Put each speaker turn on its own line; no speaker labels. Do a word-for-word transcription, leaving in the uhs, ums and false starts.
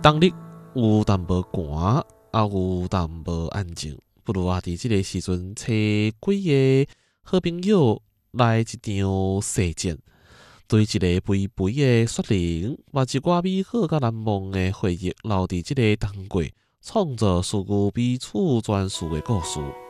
当日有淡薄寒，也有淡薄安静，不如啊，伫即个时阵找几个好朋友来一场射箭，对一个肥肥的雪人，把一寡美好甲难忘的回忆留伫即个冬季，创造属于彼此专属的故事。